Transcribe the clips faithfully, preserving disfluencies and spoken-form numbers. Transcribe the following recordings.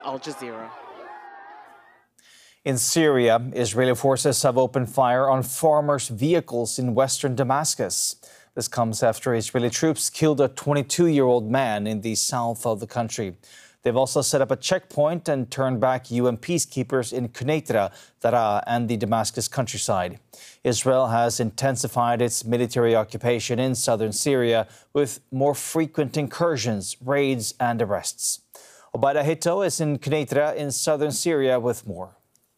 Al Jazeera. In Syria, Israeli forces have opened fire on farmers' vehicles in western Damascus. This comes after Israeli troops killed a twenty-two-year-old man in the south of the country. They've also set up a checkpoint and turned back U N peacekeepers in Quneitra, Daraa, and the Damascus countryside. Israel has intensified its military occupation in southern Syria with more frequent incursions, raids, and arrests. Obaida Hito is in Quneitra in southern Syria with more.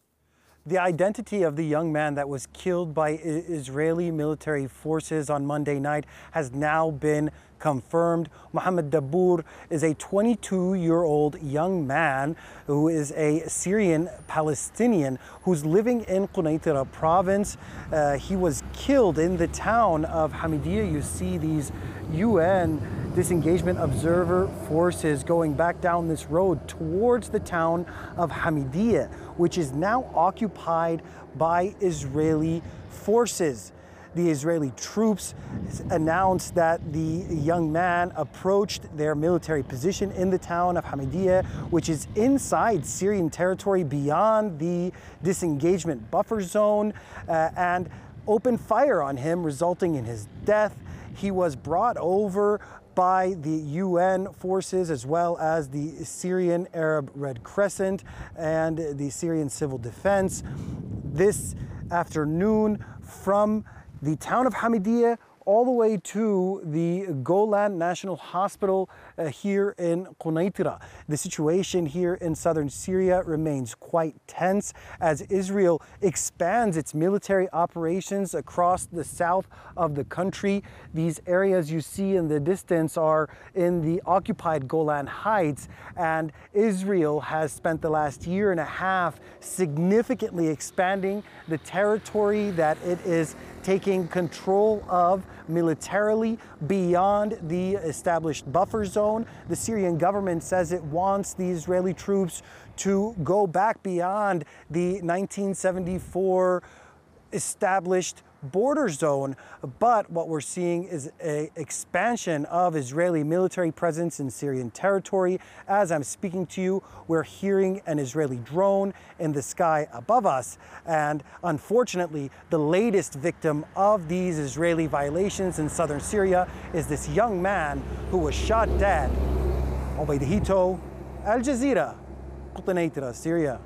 The identity of the young man that was killed by Israeli military forces on Monday night has now been confirmed. Mohammed Dabour is a twenty-two-year-old young man who is a Syrian Palestinian who's living in Quneitra province. Uh, he was killed in the town of Hamidiyeh. You see these U N disengagement observer forces going back down this road towards the town of Hamidiyeh, which is now occupied by Israeli forces. The Israeli troops announced that the young man approached their military position in the town of Hamidiyeh, which is inside Syrian territory beyond the disengagement buffer zone, uh, and opened fire on him, resulting in his death. He was brought over by the U N forces as well as the Syrian Arab Red Crescent and the Syrian Civil Defense this afternoon from the town of Hamidiyeh all the way to the Golan National Hospital uh, here in Quneitra. The situation here in southern Syria remains quite tense as Israel expands its military operations across the south of the country. These areas you see in the distance are in the occupied Golan Heights, and Israel has spent the last year and a half significantly expanding the territory that it is taking control of militarily beyond the established buffer zone. The Syrian government says it wants the Israeli troops to go back beyond the nineteen seventy-four established border zone, but what we're seeing is an expansion of Israeli military presence in Syrian territory. As I'm speaking to you, we're hearing an Israeli drone in the sky above us, and unfortunately, the latest victim of these Israeli violations in southern Syria is this young man who was shot dead. Obaida Hito, Al Jazeera, Quneitra, Syria.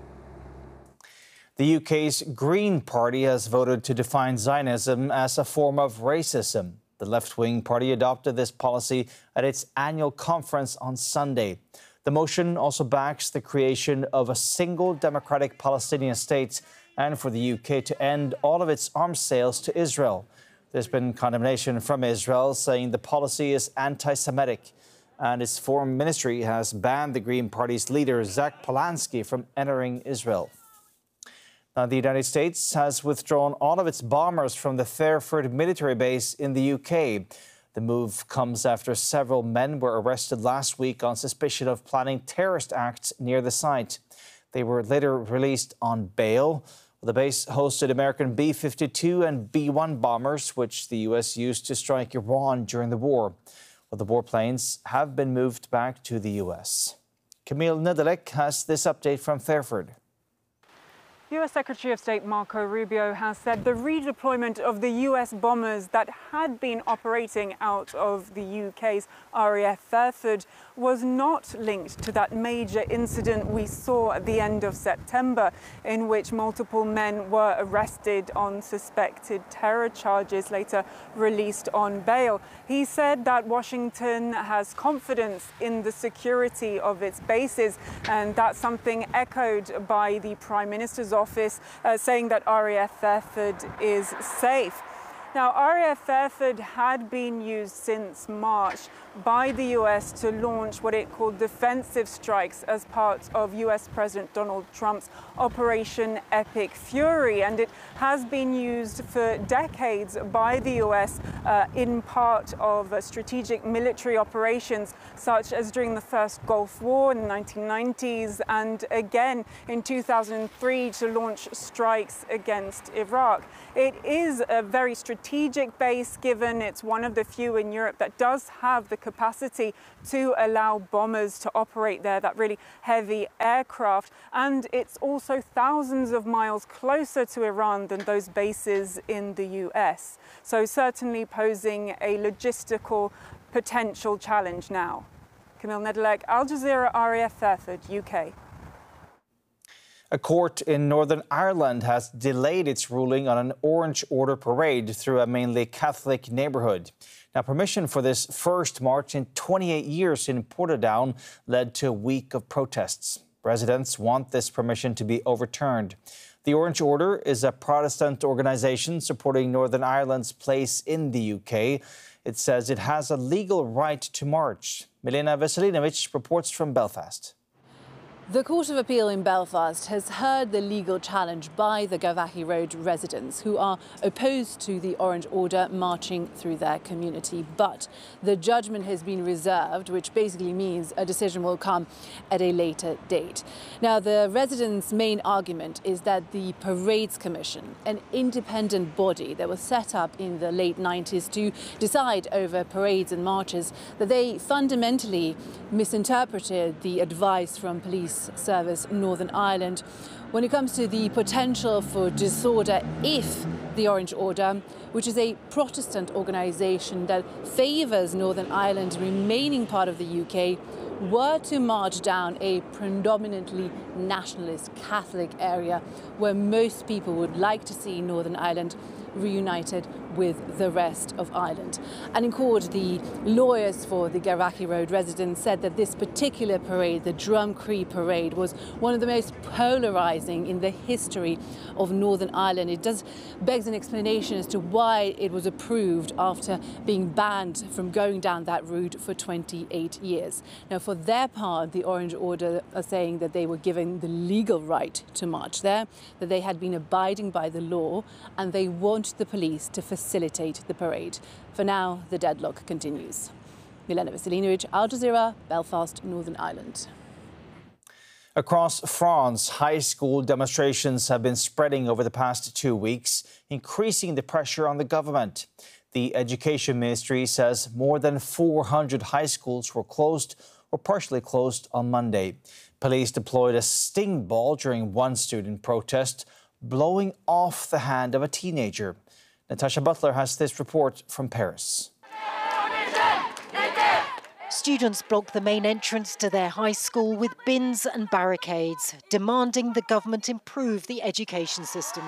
The U K's Green Party has voted to define Zionism as a form of racism. The left-wing party adopted this policy at its annual conference on Sunday. The motion also backs the creation of a single democratic Palestinian state and for the U K to end all of its arms sales to Israel. There's been condemnation from Israel saying the policy is anti-Semitic, and its foreign ministry has banned the Green Party's leader, Zach Polanski, from entering Israel. Now, the United States has withdrawn all of its bombers from the Fairford military base in the U K. The move comes after several men were arrested last week on suspicion of planning terrorist acts near the site. They were later released on bail. The base hosted American B fifty-two and B one bombers, which the U S used to strike Iran during the war. Well, the warplanes have been moved back to the U S. Camille Nedelec has this update from Fairford. U S Secretary of State Marco Rubio has said the redeployment of the U S bombers that had been operating out of the U K's R A F Fairford was not linked to that major incident we saw at the end of September, in which multiple men were arrested on suspected terror charges, later released on bail. He said that Washington has confidence in the security of its bases, and that's something echoed by the Prime Minister's office. office uh, saying that R A F Fairford is safe. Now, R A F Fairford had been used since March by the U S to launch what it called defensive strikes as part of U S President Donald Trump's Operation Epic Fury, and it has been used for decades by the U S uh, in part of uh, strategic military operations, such as during the first Gulf War in the nineteen nineties and again in two thousand three to launch strikes against Iraq. It is a very strategic base, given it's one of the few in Europe that does have the capacity to allow bombers to operate there, that really heavy aircraft. And it's also thousands of miles closer to Iran than those bases in the U S. So certainly posing a logistical potential challenge now. Camille Nedelec, Al Jazeera, R A F Fairford, U K. A court in Northern Ireland has delayed its ruling on an Orange Order parade through a mainly Catholic neighbourhood. Now, permission for this first march in twenty-eight years in Portadown led to a week of protests. Residents want this permission to be overturned. The Orange Order is a Protestant organisation supporting Northern Ireland's place in the U K. It says it has a legal right to march. Milena Veselinovic reports from Belfast. The Court of Appeal in Belfast has heard the legal challenge by the Garvaghy Road residents who are opposed to the Orange Order marching through their community. But the judgment has been reserved, which basically means a decision will come at a later date. Now, the residents' main argument is that the Parades Commission, an independent body that was set up in the late nineties to decide over parades and marches, that they fundamentally misinterpreted the advice from Police Service Northern Ireland when it comes to the potential for disorder if the Orange Order, which is a Protestant organisation that favours Northern Ireland remaining part of the U K, were to march down a predominantly nationalist Catholic area where most people would like to see Northern Ireland reunited with the rest of Ireland. And in court, the lawyers for the Garvaghy Road residents said that this particular parade, the Drumcree Parade, was one of the most polarising in the history of Northern Ireland. It does begs an explanation as to why it was approved after being banned from going down that route for twenty-eight years. Now, for their part, the Orange Order are saying that they were given the legal right to march there, that they had been abiding by the law, and they want the police to facilitate the parade. For now, the deadlock continues. Milena Veselinovic, Al Jazeera, Belfast, Northern Ireland. Across France, high school demonstrations have been spreading over the past two weeks, increasing the pressure on the government. The Education Ministry says more than four hundred high schools were closed or partially closed on Monday. Police deployed a sting ball during one student protest, blowing off the hand of a teenager. Natasha Butler has this report from Paris. Students blocked the main entrance to their high school with bins and barricades, demanding the government improve the education system.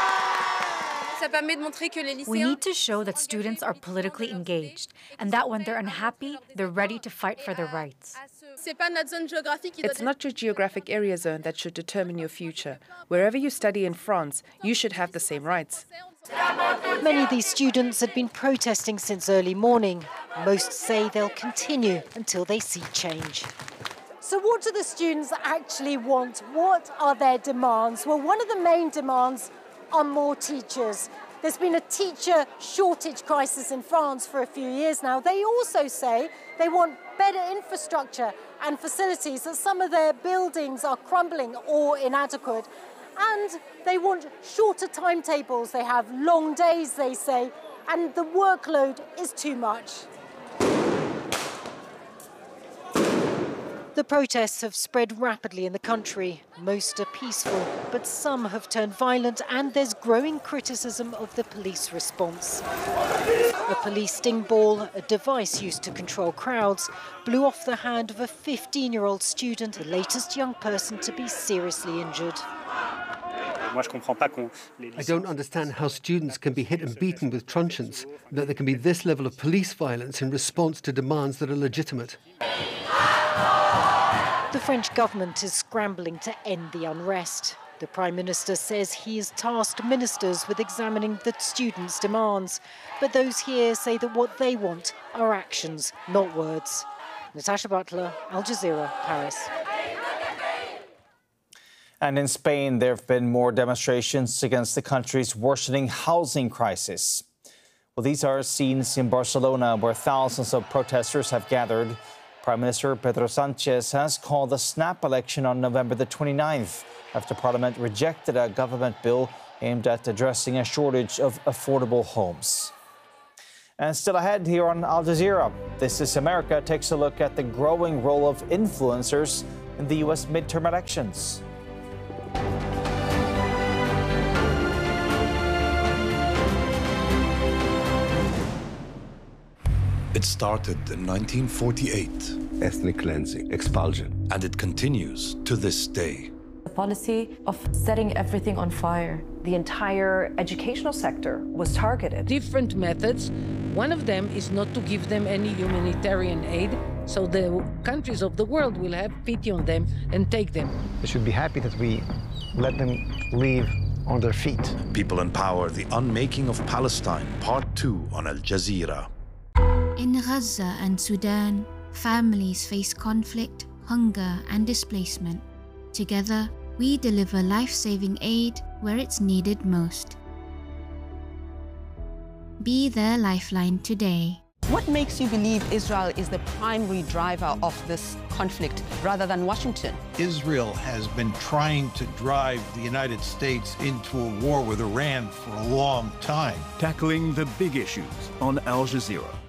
We need to show that students are politically engaged and that when they're unhappy, they're ready to fight for their rights. It's not your geographic area zone that should determine your future. Wherever you study in France, you should have the same rights. Many of these students had been protesting since early morning. Most say they'll continue until they see change. So what do the students actually want? What are their demands? Well, one of the main demands are more teachers. There's been a teacher shortage crisis in France for a few years now. They also say they want better infrastructure and facilities, that some of their buildings are crumbling or inadequate. And they want shorter timetables. They have long days, they say, and the workload is too much. The protests have spread rapidly in the country. Most are peaceful, but some have turned violent, and there's growing criticism of the police response. A police sting ball, a device used to control crowds, blew off the hand of a fifteen-year-old student, the latest young person to be seriously injured. I don't understand how students can be hit and beaten with truncheons, that there can be this level of police violence in response to demands that are legitimate. The French government is scrambling to end the unrest. The Prime Minister says he has tasked ministers with examining the students' demands. But those here say that what they want are actions, not words. Natasha Butler, Al Jazeera, Paris. And in Spain, there have been more demonstrations against the country's worsening housing crisis. Well, these are scenes in Barcelona where thousands of protesters have gathered. Prime Minister Pedro Sánchez has called a snap election on November the twenty-ninth after Parliament rejected a government bill aimed at addressing a shortage of affordable homes. And still ahead here on Al Jazeera, This is America takes a look at the growing role of influencers in the U S midterm elections. It started in nineteen forty-eight. Ethnic cleansing, expulsion. And it continues to this day. The policy of setting everything on fire. The entire educational sector was targeted. Different methods. One of them is not to give them any humanitarian aid, so the countries of the world will have pity on them and take them. They should be happy that we let them live on their feet. People in Power, the unmaking of Palestine, part two on Al Jazeera. In Gaza and Sudan, families face conflict, hunger, and displacement. Together, we deliver life-saving aid where it's needed most. Be their lifeline today. What makes you believe Israel is the primary driver of this conflict rather than Washington? Israel has been trying to drive the United States into a war with Iran for a long time. Tackling the big issues on Al Jazeera.